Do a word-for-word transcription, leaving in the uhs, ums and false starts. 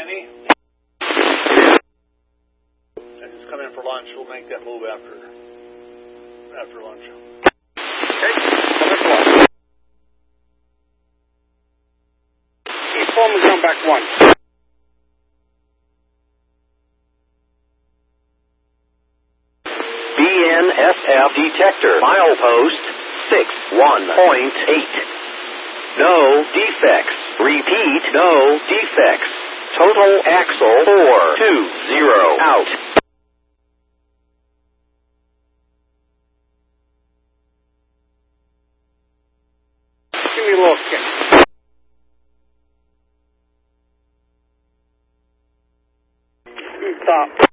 Danny. I just come in for lunch. We'll make that move after after lunch. Okay, come in for lunch. East Pullman ground back one. B N S F detector, milepost six one point eight. No defects. Repeat, no defects. Total axle four two zero out. Give me a little kick. Stop.